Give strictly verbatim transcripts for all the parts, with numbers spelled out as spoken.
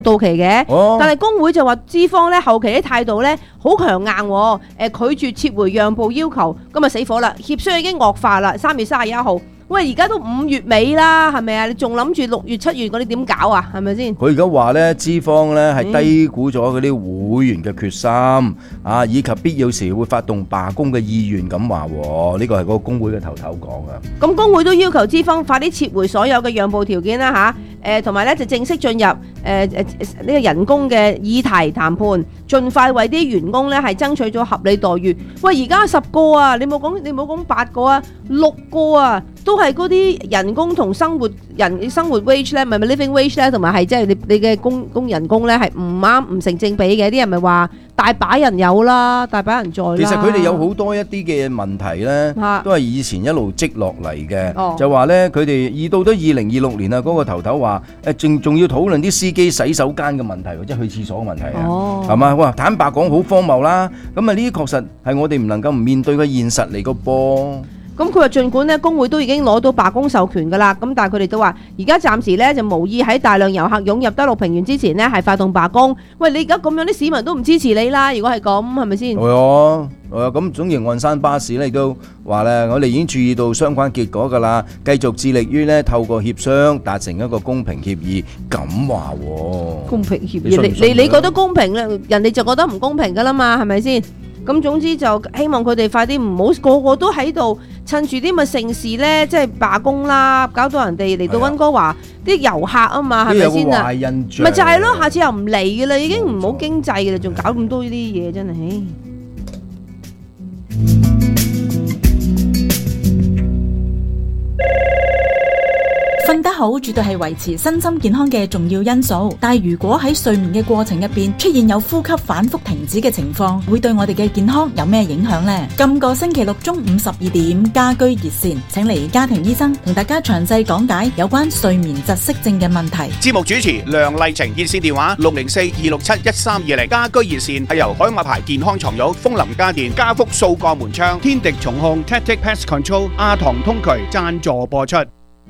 到期嘅。哦、但係工會就話資方咧後期啲態度咧好強硬，誒、呃、拒絕撤回讓步要求，咁啊死火啦！協商已經惡化啦，三月三十一號。喂，而家都五月尾啦，係咪啊？你仲諗住六月、七月嗰啲點搞啊？係咪先？ 佢而家話咧，資方咧係低估咗嗰啲會員嘅決心、嗯、啊，以及必要時會發動罷工嘅意願咁話。呢個係嗰個工會嘅頭頭講啊。 咁工會都要求資方快啲撤回所有嘅讓步條件啦吓，誒同埋咧就正式進入誒誒呢個人工嘅議題談判，盡快為啲員工咧係爭取咗合理待遇。喂，而家十個啊，你冇講你冇講八個啊，六個啊，都係嗰啲人工同生活人生活 wage 咧，唔係咪 living wage 咧，同埋係即係你你嘅工工人工咧係唔啱唔成正比嘅。啲人咪話大把人有啦，大把人在啦。 其實佢哋有好多一啲嘅問題咧，都係以前一路積落嚟嘅。哦、就話咧，佢哋二到咗二零二六年啊，嗰、嗰個頭頭話誒，仲仲要討論啲司機洗手間嘅問題，或者去廁所嘅問題啊，係嘛、哦？哇！坦白講，好荒謬啦。咁啊，呢啲確實係我哋唔能夠唔面對嘅現實嚟個噃。 咁佢話儘管咧工會都已經攞到罷工授權㗎啦，咁但係佢哋都話而家暫時咧就無意喺大量遊客湧入德陸平原之前呢係發動罷工。喂，你而家咁樣啲市民都唔支持你啦，如果係咁係咪先？ 係啊，係啊，咁總營運山巴士咧亦都話咧，我哋已經注意到相關結果㗎啦，繼續致力於咧透過協商達成一個公平協議。咁話喎， 公平協議，你你你覺得公平咧，人哋就覺得唔公平㗎啦嘛，係咪先？咁總之就希望佢哋快啲唔好個個都喺度趁住啲咁嘅盛事咧，即係罷工啦，搞到人哋嚟到溫哥華啲遊客啊嘛，係咪先啊？咪就係咯，下次又唔嚟嘅啦，已經唔好經濟嘅啦，仲搞咁多呢啲嘢真係。 瞓得好絕對係維持身心健康嘅重要因素，但係如果喺睡眠嘅過程入邊出現有呼吸反覆停止嘅情況，會對我哋嘅健康有咩影響呢？今個星期六中午十二點，家居熱線請嚟家庭醫生同大家詳細講解有關睡眠窒息症嘅問題。 節目主持梁麗晴，熱線電話六零四二六七一三二零。家居熱線係由海馬牌健康床褥、楓林家電、家福掃鋼門窗、天敵重控、Tactic Pest Control、阿唐通渠贊助播出。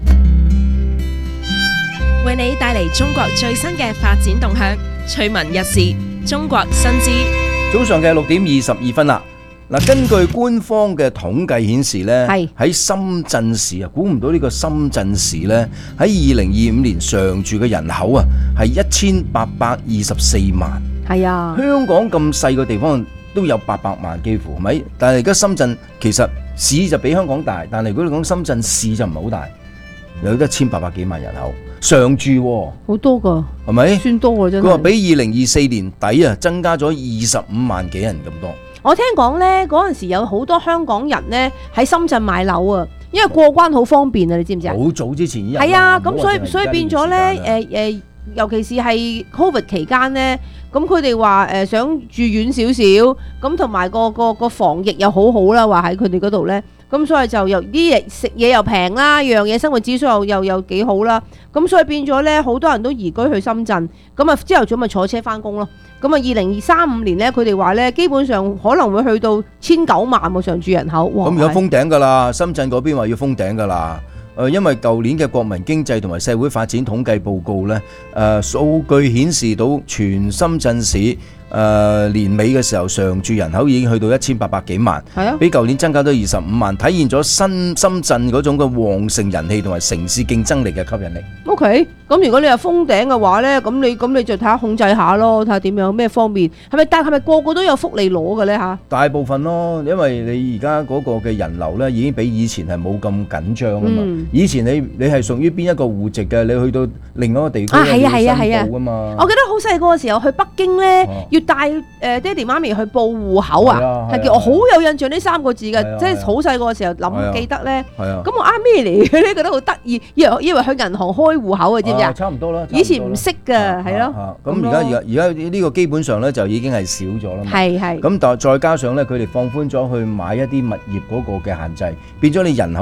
為你帶嚟中國最新嘅發展動向，趣聞日事，中國新知。 早上嘅六點二十二分啦。嗱，根據官方嘅統計顯示咧，喺深圳市啊，估唔到呢個深圳市咧喺二零二五年常住嘅人口啊係一千八百二十四萬。 係啊，香港咁細個地方都有八百萬幾乎，係咪？但係而家深圳其實市就比香港大，但係如果你講深圳市就唔係好大，有一千八百幾萬人口。常住喎， 好多噶， 係咪？ 算多喎真係。 佢話比二零二四年底啊，增加咗二十五萬幾人咁多。 我聽講咧，嗰陣時有好多香港人咧喺深圳買樓啊，因為過關好方便啊，你知唔知啊？ 好早之前已經係啊，咁所以所以變咗咧，誒誒，尤其是係 Covid 期間咧，咁佢哋話誒想住遠少少，咁同埋個個個防疫又好好啦，話喺佢哋嗰度咧。咁所以就又啲嘢食嘢又平啦，樣嘢生活指數又又又幾好啦。咁所以變咗咧，好多人都移居去深圳。咁啊，朝頭早咪坐車翻工咯。咁啊，二零二三五年咧，佢哋話咧，基本上可能會去到千九萬個常住人口。 咁而家封頂㗎啦，深圳嗰邊話要封頂㗎啦。誒，因為舊年嘅國民經濟同埋社會發展統計報告咧，誒數據顯示到全深圳市。誒、呃、年尾嘅時候，常住人口已經去到一千八百幾萬，啊、比舊年增加咗二十五萬，體現咗新深圳嗰種嘅旺盛人氣同埋城市競爭力嘅吸引力。 O K，咁如果你係封頂嘅話咧，咁你咁你就睇下控制下咯，睇下點樣咩方面，係咪？但係咪個個都有福利攞嘅咧嚇？大部分咯，因為你而家嗰個嘅人流咧已經比以前係冇咁緊張啊嘛。嗯、以前你你係屬於邊一個戶籍嘅，你去到另外一個地區啊，係啊係啊係啊， 我記得好細個嘅時候去北京咧，啊、要帶誒爹哋媽咪去報戶口啊，係叫我好有印象呢三個字嘅，即係好細個嘅時候諗記得咧。咁我啱咩嚟嘅咧？覺得好得意，以為以為去銀行開戶口啊，知唔知啊？ 差唔多啦。 以前唔識㗎，係咯。 咁而家而家而家呢個基本上咧就已經係少咗啦嘛。 係係。 咁但係再加上咧，佢哋放寬咗去買一啲物業嗰個嘅限制，變咗你人口邊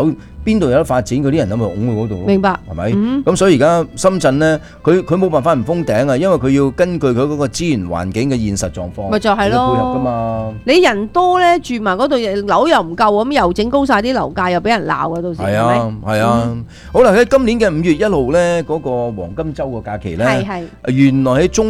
邊度有得發展，嗰啲人咁咪擁去嗰度咯。 明白係咪？ 嗯咁所以而家深圳咧，佢佢冇辦法唔封頂啊，因為佢要根據佢嗰個資源環境嘅現實狀況， 咪就係咯嚟配合噶嘛。 你人多咧，住埋嗰度樓又唔夠，咁又整高晒啲樓價，又俾人鬧啊！到時係啊，係啊。好啦，喺今年嘅五月一號咧，嗰個黃金週個假期咧， 係係原來喺中